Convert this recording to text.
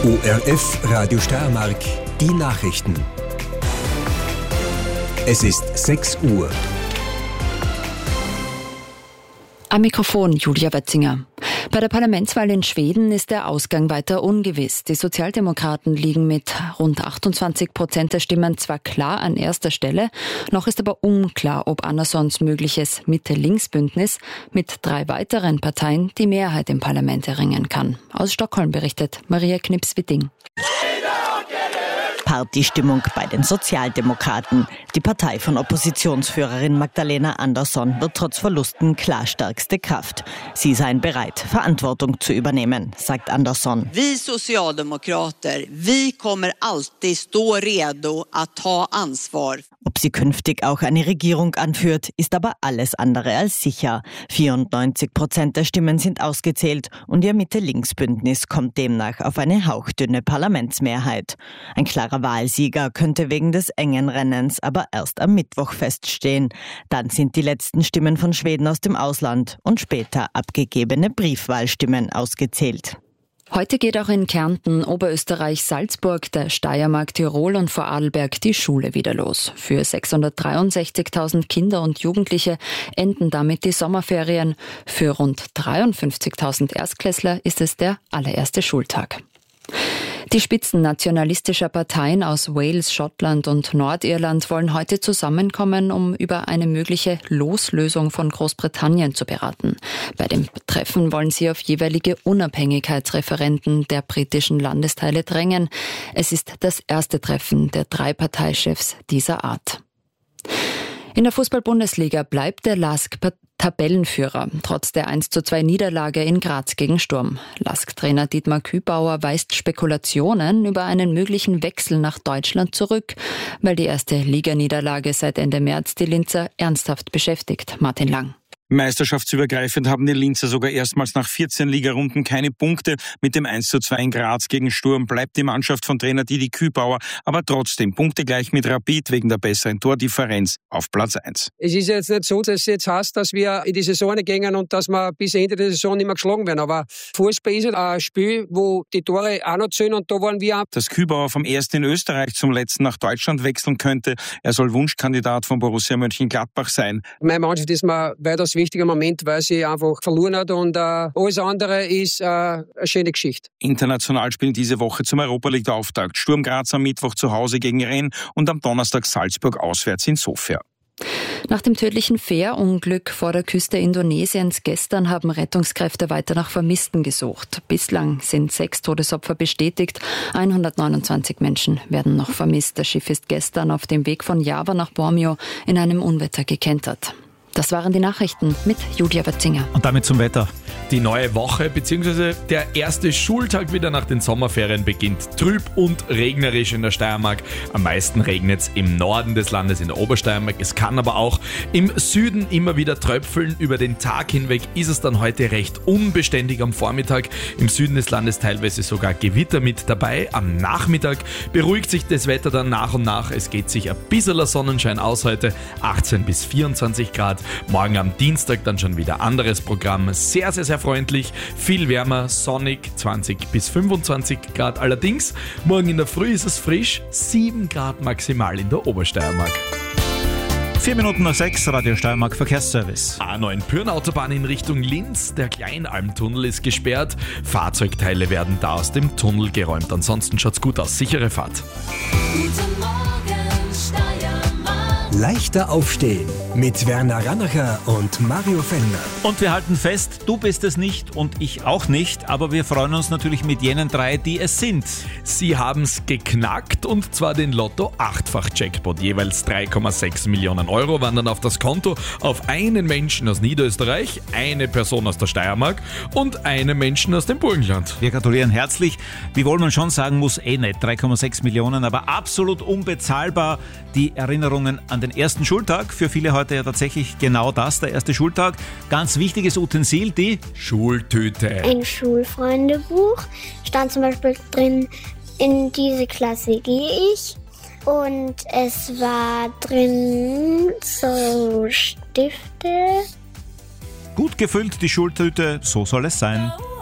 ORF Radio Steiermark, die Nachrichten. Es ist 6 Uhr. Am Mikrofon Julia Wetzinger. Bei der Parlamentswahl in Schweden ist der Ausgang weiter ungewiss. Die Sozialdemokraten liegen mit rund 28% der Stimmen zwar klar an erster Stelle, noch ist aber unklar, ob Anderssons mögliches Mitte-Links-Bündnis mit 3 weiteren Parteien die Mehrheit im Parlament erringen kann. Aus Stockholm berichtet Maria Knips-Witting. Partystimmung bei den Sozialdemokraten. Die Partei von Oppositionsführerin Magdalena Andersson wird trotz Verlusten klar stärkste Kraft. Sie seien bereit, Verantwortung zu übernehmen, sagt Andersson. Vi Socialdemokrater, vi kommer alltid stå redo att ta ansvar. Ob sie künftig auch eine Regierung anführt, ist aber alles andere als sicher. 94% der Stimmen sind ausgezählt und ihr Mitte-Links-Bündnis kommt demnach auf eine hauchdünne Parlamentsmehrheit. Ein klarer Wahlsieger könnte wegen des engen Rennens aber erst am Mittwoch feststehen. Dann sind die letzten Stimmen von Schweden aus dem Ausland und später abgegebene Briefwahlstimmen ausgezählt. Heute geht auch in Kärnten, Oberösterreich, Salzburg, der Steiermark, Tirol und Vorarlberg die Schule wieder los. Für 663.000 Kinder und Jugendliche enden damit die Sommerferien. Für rund 53.000 Erstklässler ist es der allererste Schultag. Die Spitzen nationalistischer Parteien aus Wales, Schottland und Nordirland wollen heute zusammenkommen, um über eine mögliche Loslösung von Großbritannien zu beraten. Bei dem Treffen wollen sie auf jeweilige Unabhängigkeitsreferenden der britischen Landesteile drängen. Es ist das erste Treffen der 3 Parteichefs dieser Art. In der Fußball-Bundesliga bleibt der LASK Tabellenführer, trotz der 1:2 Niederlage in Graz gegen Sturm. LASK-Trainer Dietmar Kübauer weist Spekulationen über einen möglichen Wechsel nach Deutschland zurück, weil die erste Liganiederlage seit Ende März die Linzer ernsthaft beschäftigt. Martin Lang. Meisterschaftsübergreifend haben die Linzer sogar erstmals nach 14 Ligarunden keine Punkte. Mit dem 1:2 in Graz gegen Sturm bleibt die Mannschaft von Trainer Didi Kübauer aber trotzdem punktegleich mit Rapid wegen der besseren Tordifferenz auf Platz 1. Es ist jetzt nicht so, dass es jetzt heißt, dass wir in die Saison gehen und dass wir bis Ende der Saison nicht mehr geschlagen werden. Aber Fußball ist ein Spiel, wo die Tore auch noch zählen und da waren wir auch. Dass Kübauer vom ersten in Österreich zum letzten nach Deutschland wechseln könnte, er soll Wunschkandidat von Borussia Mönchengladbach sein. Meine Mannschaft ist mir weitaus wichtiger Moment, weil sie einfach verloren hat und alles andere ist eine schöne Geschichte. International spielen diese Woche zum Europa League-Auftakt Sturm Graz am Mittwoch zu Hause gegen Rennes und am Donnerstag Salzburg auswärts in Sofia. Nach dem tödlichen Fährunglück vor der Küste Indonesiens gestern haben Rettungskräfte weiter nach Vermissten gesucht. Bislang sind 6 Todesopfer bestätigt. 129 Menschen werden noch vermisst. Das Schiff ist gestern auf dem Weg von Java nach Bormio in einem Unwetter gekentert. Das waren die Nachrichten mit Julia Wetzinger. Und damit zum Wetter. Die neue Woche bzw. der erste Schultag wieder nach den Sommerferien beginnt trüb und regnerisch in der Steiermark. Am meisten regnet es im Norden des Landes, in der Obersteiermark. Es kann aber auch im Süden immer wieder tröpfeln. Über den Tag hinweg ist es dann heute recht unbeständig am Vormittag. Im Süden des Landes teilweise sogar Gewitter mit dabei. Am Nachmittag beruhigt sich das Wetter dann nach und nach. Es geht sich ein bisschen Sonnenschein aus heute. 18 bis 24 Grad. Morgen am Dienstag dann schon wieder anderes Programm. Sehr, sehr, sehr freundlich. Viel wärmer, sonnig, 20 bis 25 Grad. Allerdings, morgen in der Früh ist es frisch. 7 Grad maximal in der Obersteiermark. 4 Minuten nach 6, Radio Steiermark Verkehrsservice. A9 Pyrn-Autobahn in Richtung Linz. Der Kleinalmtunnel ist gesperrt. Fahrzeugteile werden da aus dem Tunnel geräumt. Ansonsten schaut's gut aus. Sichere Fahrt. Guten Morgen, Steiermark. Leichter aufstehen mit Werner Rannacher und Mario Fellner. Und wir halten fest, du bist es nicht und ich auch nicht, aber wir freuen uns natürlich mit jenen 3, die es sind. Sie haben's geknackt und zwar den Lotto-8-fach-Jackpot. Jeweils 3,6 Millionen Euro wandern auf das Konto auf einen Menschen aus Niederösterreich, eine Person aus der Steiermark und einen Menschen aus dem Burgenland. Wir gratulieren herzlich. Wiewohl man schon sagen muss, nicht 3,6 Millionen, aber absolut unbezahlbar. Die Erinnerungen an den ersten Schultag, für viele heute ja tatsächlich genau das, der erste Schultag. Ganz wichtiges Utensil, die Schultüte. Ein Schulfreundebuch, stand zum Beispiel drin, in diese Klasse gehe ich. Und es war drin so Stifte. Gut gefüllt, die Schultüte, so soll es sein.